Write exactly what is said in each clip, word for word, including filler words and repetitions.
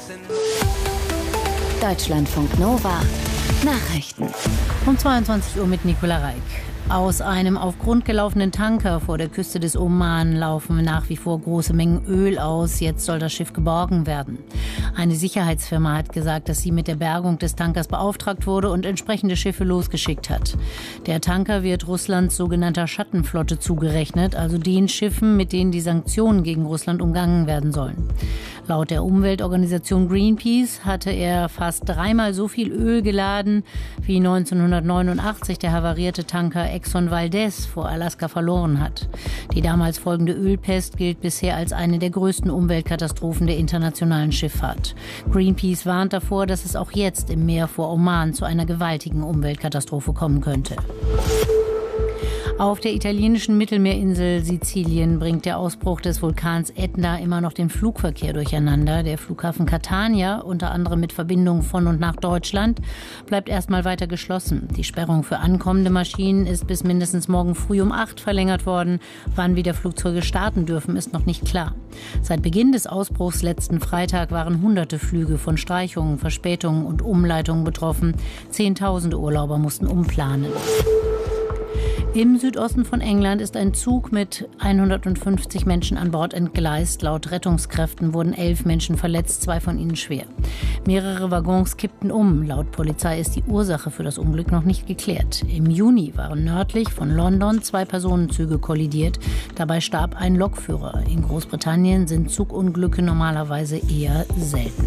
Deutschlandfunk Nova Nachrichten. Um zweiundzwanzig Uhr mit Nicola Reik. Aus einem auf Grund gelaufenen Tanker vor der Küste des Oman laufen nach wie vor große Mengen Öl aus. Jetzt soll das Schiff geborgen werden. Eine Sicherheitsfirma hat gesagt, dass sie mit der Bergung des Tankers beauftragt wurde und entsprechende Schiffe losgeschickt hat. Der Tanker wird Russlands sogenannter Schattenflotte zugerechnet, also den Schiffen, mit denen die Sanktionen gegen Russland umgangen werden sollen. Laut der Umweltorganisation Greenpeace hatte er fast dreimal so viel Öl geladen, wie neunzehnhundertneunundachtzig der havarierte Tanker Exxon Valdez vor Alaska verloren hat. Die damals folgende Ölpest gilt bisher als eine der größten Umweltkatastrophen der internationalen Schifffahrt. Greenpeace warnt davor, dass es auch jetzt im Meer vor Oman zu einer gewaltigen Umweltkatastrophe kommen könnte. Auf der italienischen Mittelmeerinsel Sizilien bringt der Ausbruch des Vulkans Etna immer noch den Flugverkehr durcheinander. Der Flughafen Catania, unter anderem mit Verbindungen von und nach Deutschland, bleibt erstmal weiter geschlossen. Die Sperrung für ankommende Maschinen ist bis mindestens morgen früh um acht verlängert worden. Wann wieder Flugzeuge starten dürfen, ist noch nicht klar. Seit Beginn des Ausbruchs letzten Freitag waren hunderte Flüge von Streichungen, Verspätungen und Umleitungen betroffen. Zehntausende Urlauber mussten umplanen. Im Südosten von England ist ein Zug mit hundertfünfzig Menschen an Bord entgleist. Laut Rettungskräften wurden elf Menschen verletzt, zwei von ihnen schwer. Mehrere Waggons kippten um. Laut Polizei ist die Ursache für das Unglück noch nicht geklärt. Im Juni waren nördlich von London zwei Personenzüge kollidiert. Dabei starb ein Lokführer. In Großbritannien sind Zugunglücke normalerweise eher selten.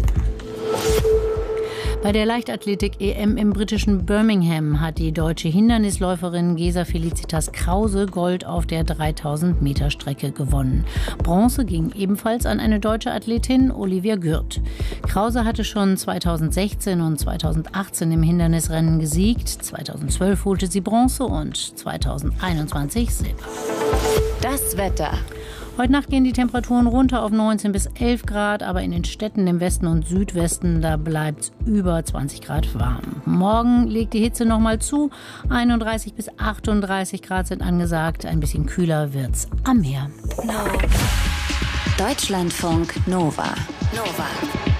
Bei der Leichtathletik-E M im britischen Birmingham hat die deutsche Hindernisläuferin Gesa Felicitas Krause Gold auf der dreitausend Meter Strecke gewonnen. Bronze ging ebenfalls an eine deutsche Athletin, Olivia Gürt. Krause hatte schon zweitausendsechzehn und zweitausendachtzehn im Hindernisrennen gesiegt. zweitausendzwölf holte sie Bronze und zweitausendeinundzwanzig Silber. Das Wetter. Heute Nacht gehen die Temperaturen runter auf neunzehn bis elf Grad, aber in den Städten im Westen und Südwesten, da bleibt es über zwanzig Grad warm. Morgen legt die Hitze nochmal zu, einunddreißig bis achtunddreißig Grad sind angesagt, ein bisschen kühler wird's am Meer. No. Deutschlandfunk Nova. Nova.